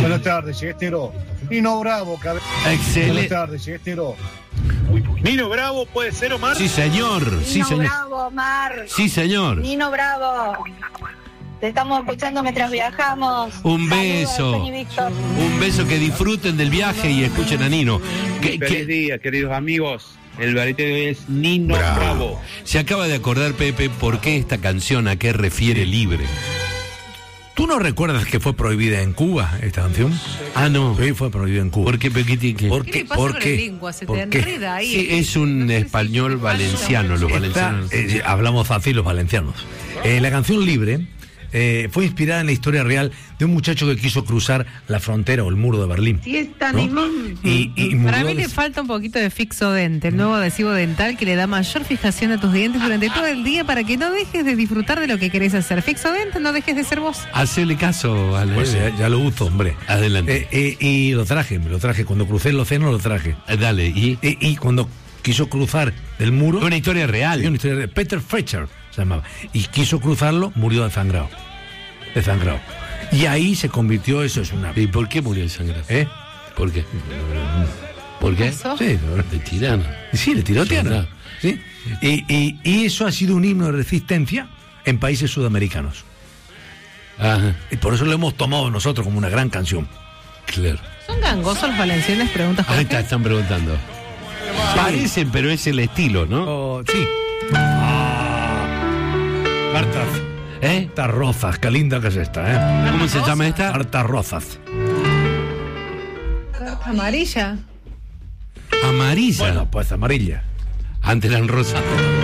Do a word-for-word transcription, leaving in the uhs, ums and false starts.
Buenas tardes, Chestero. Nino Bravo, cabeza. Excelente. Buenas tardes, Chestero. Nino Bravo puede ser, Omar. Sí, señor. Sí, Nino señor. Bravo, Omar. Sí, señor. Nino Bravo. Te estamos escuchando mientras viajamos. Un Saludos, beso. Antonio y Víctor. Un beso, que disfruten del viaje y escuchen a Nino. ¿Qué, Feliz qué? día, queridos amigos. El barete de hoy es Nino Bravo. Bravo. Se acaba de acordar, Pepe, por qué esta canción, a qué refiere libre. ¿Tú no recuerdas que fue prohibida en Cuba esta canción? Ah, no. Sí, fue prohibida en Cuba. ¿Por qué, Pequiti? ¿Qué? ¿Por ¿Qué qué? le pasa ¿Por con qué? la lengua? Se te ¿Por qué? enreda ahí. Sí, es un No sé si español se te valenciano, los falta. valencianos. Esta, eh, hablamos fácil los valencianos. Eh, la canción Libre eh, fue inspirada en la historia real de un muchacho que quiso cruzar la frontera o el muro de Berlín. Sí, está ¿no? Nimón. Y, y Para murió mí le de- falta un poquito de Fixodent, el nuevo adhesivo dental que le da mayor fijación a tus dientes durante todo el día para que no dejes de disfrutar de lo que querés hacer. Fixodent, no dejes de ser vos. Hacele caso a la... Pues ya, ya lo uso, hombre. Adelante. Eh, eh, y lo traje, me lo traje. Cuando crucé el océano lo traje. Eh, Dale, y... Y, y cuando quiso cruzar el muro... Una historia real. Hay una historia de Peter Fletcher, se llamaba. Y quiso cruzarlo, murió desangrado. Desangrado. Y ahí se convirtió, eso es una... ¿Y por qué murió el sangrado? ¿Eh? ¿Por qué? ¿Por qué? pasó? Sí, De tirano. sí, le tiró tierra. ¿Sí? Y, y, y eso ha sido un himno de resistencia en países sudamericanos. Ajá, Y por eso lo hemos tomado nosotros como una gran canción. claro. ¿Son gangosos los valencianos? Preguntas Ahí Jorge. está, están preguntando. Parecen, pero es el estilo, ¿no? Oh, sí. Ah, Cartas. ¿Eh? Cartas rozas, qué linda que es esta, ¿eh? ¿Cómo se llama esta? Cartas rozas. Carta amarilla. Amarilla. Bueno, pues amarilla. Antes eran rosas.